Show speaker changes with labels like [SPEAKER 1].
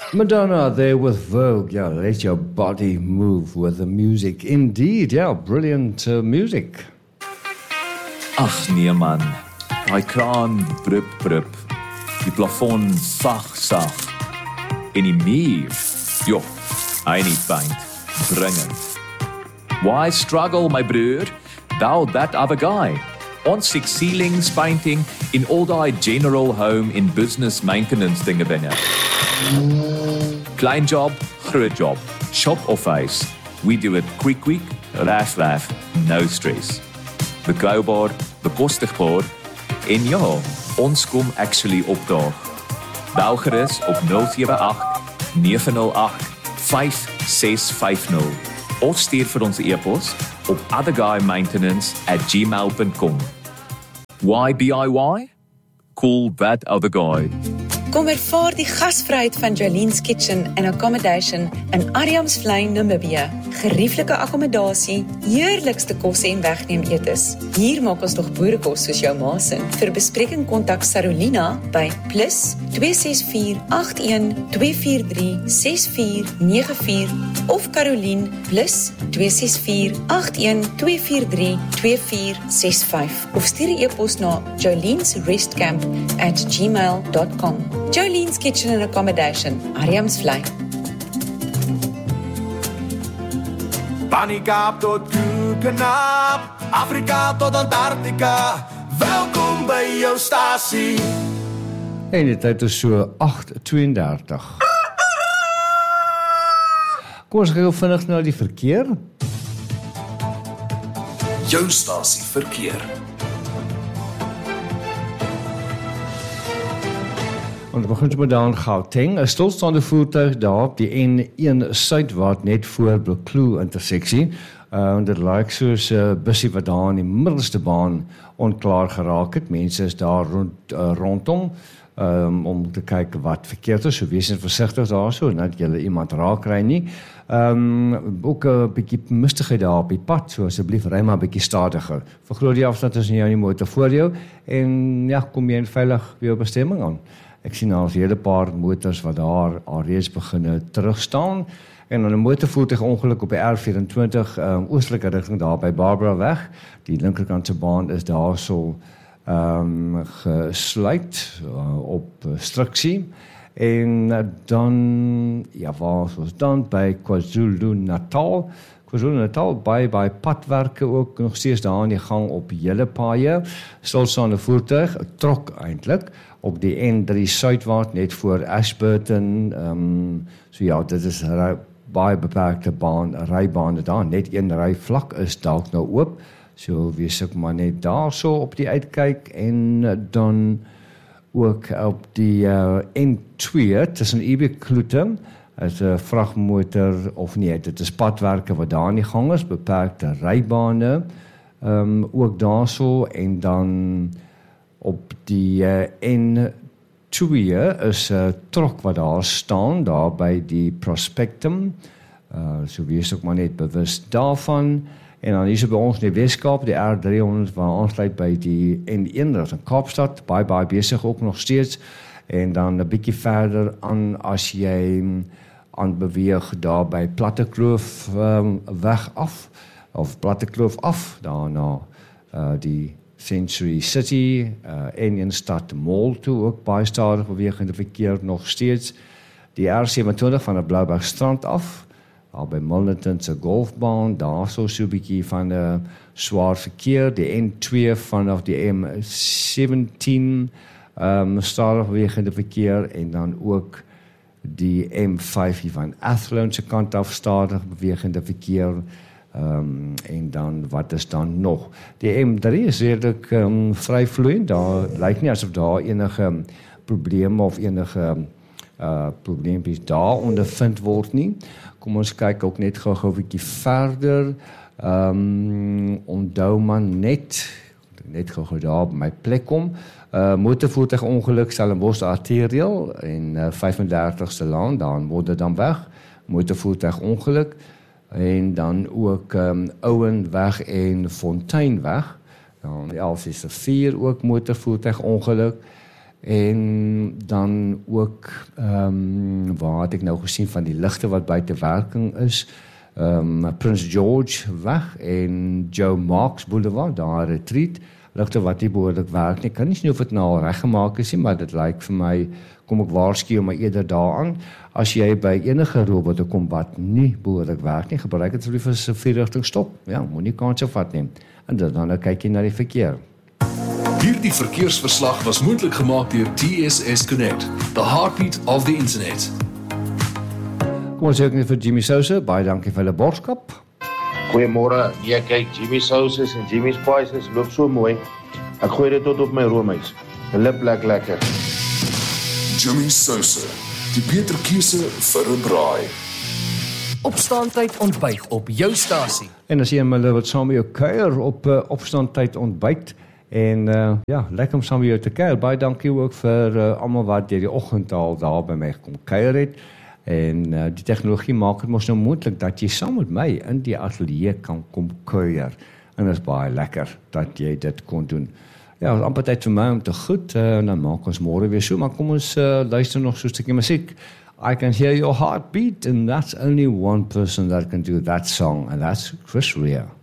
[SPEAKER 1] Madonna there with Vogue. Yeah, let your body move with the music. Indeed, yeah, brilliant music.
[SPEAKER 2] Ag nee man, daai kraan brup brup, die plafon sag, en die muur, joh, hy nie paint, dringend. Why struggle, my broer? Thou that other guy. Ons six ceilings painting in all die general home in business maintenance dinge binne. Klein job, groot job, shop of face. We do it quick, raf, no stress. Betrouwbaar, bekostigbaar en ja, ons kom actually opdaag. Bel gerus op 078 908 5650 of stuur vir ons e-pos op otherguymaintenance@gmail.com. Why DIY? Call that other guy.
[SPEAKER 3] Kom ervaar die gasvryheid van Jolene's Kitchen and Accommodation in Adamsvlei, Namibië. Gerieflike akkommodasie, heerlikste kosse en wegneem etes. Hier maak ons nog boerekos soos jou ma se. Vir bespreking kontak Sarolina by +264 81 243 6494 of Caroline +264 81 243 2465 of stuur 'n e-pos na jolenesrestcamp@gmail.com. Jolene's Kitchen and Accommodation, Adamsvlei.
[SPEAKER 4] Panikaap tot Koekenaap, Afrika tot Antarktika. Welkom by jou stasie.
[SPEAKER 1] En die tyd is so 8:32. Kom ons gaan vinnig na die verkeer.
[SPEAKER 4] Jou stasie verkeer.
[SPEAKER 1] Ons begin met daar in Gauteng, 'n stilstaande voertuig daar op die N1 suidwaarts net voor Bloklo interseksie. Dit lyk soos 'n bussie wat daar in die middelste baan onklaar geraak het. Mense is daar rondom om te kyk wat verkeerd is. So wees versigtig daarso, dat jy iemand raak kry nie. Ook 'n bietjie mistigheid daar op die pad, so asseblief ry maar 'n bietjie stadiger. Vergroot die afstand tussen jou en die motor voor jou en ja, kom jy veilig by jou bestemming aan. Ek sien al 'n hele paar motors wat daar alreeds begin terugstaan. En dan 'n motorvoertuig ongeluk op die R24 oostelike rigting daar by Barbara weg. Die linkerkant se baan is daarso gesluit op struksie. En dan ja, waar was dan by KwaZulu-Natal. KwaZulu-Natal by padwerke ook nog steeds daar aan die gang op hele paaie. Stilstaande voertuig, 'n trok eintlik op die N3 suidwaarts net voor Ashburton. So ja, dit is baie beperkte rybane daar. Net een ry vlak is dalk nou oop. So wees ek maar net daar so op die uitkyk en dan ook op die N2 tussen Ibe-Kloete as 'n vragmotor of nee, dit is padwerke wat daar aan die gang is, beperkte rybane ook daarso en dan op die N2 is 'n trok wat daar staan daar by die Prospectum. So wees ook maar net bewus daarvan. En dan hier by ons in die Weskaap, die R300 waar aansluit by die N1, dat is in Kaapstad, baie besig ook nog steeds. En dan 'n bietjie verder aan as jy aanbeweeg daar by Plattekloof weg af, of Plattekloof af, daarna die Century City, Union Stad Mall toe, ook baie stadig bewegende verkeer nog steeds. Die R27 van die Blouberg Strand af, al by Milnerton se golfbaan, daar so 'n bietjie van 'n swaar verkeer, die N2 vanaf die M17 stadig bewegende verkeer en dan ook die M5 van Athlone se kant af stadig bewegende verkeer. En dan wat is dan nog? Die M3 is redelik vry vloeiend. Daar lyk nie asof daar enige probleme of enige probleempies daar ondervind word nie. Kom ons kyk ook net gou 'n bietjie verder. Onthou man net gou daar op my plek kom. Motorvoertuig ongeluk Stellenbosch arterieel en 35ste laan, dan word dit dan weg. Motorvoertuig ongeluk en dan ook Ouenweg en Fonteinweg. Dan 11 is 4 ook motorvoertuig ongeluk. En dan ook, waar het ek nou gesien van die ligte wat buite werking is, Prince George weg en Joe Marks Boulevard, daar Retreat, ligte wat nie behoorlik werk nie. Kan nie sien of dit nou al reggemaak is nie, maar dit lyk vir my, kom ek waarsku my eerder daaraan, as jy by enige robotte kom wat nie behoorlik werk nie, gebruik het asseblief as 'n 4-rigting stop. Ja, moenie kanse vat nie. En dan kyk jy na die verkeer.
[SPEAKER 5] Hierdie verkeersverslag was moontlik gemaak deur TSS Connect, the heartbeat of the internet.
[SPEAKER 1] Kom ons sê ook net vir Jimmy Sousa, baie dankie vir hulle borgskap.
[SPEAKER 6] Goeiemôre. Ja, kyk, Jimmy Sauces en Jimmy Spices loop so mooi. Ek gooi dit tot op my roomys. Lip lekker.
[SPEAKER 5] Jimmy Sousa, die beter keuse vir 'n braai.
[SPEAKER 7] Opstaantyd ontbyt op jou stasie.
[SPEAKER 1] En as jy hulle wat saam met jou kuier op opstaantyd ontbyt, en ja, lekker om saam met jou te kuier. Baie dankie ook vir almal wat deur die oggend al daar by my kom kuier het. En die tegnologie maak dit mos nou moontlik dat jy saam met my in die ateljee kan kom kuier. En dit is baie lekker dat jy dit kon doen. Ja, amper tyd vir my om te groet, dan maak ons môre weer so, maar kom ons luister nog so 'n stukkie musiek. I can hear your heartbeat, and that's only one person that can do that song, and that's Chris Rea.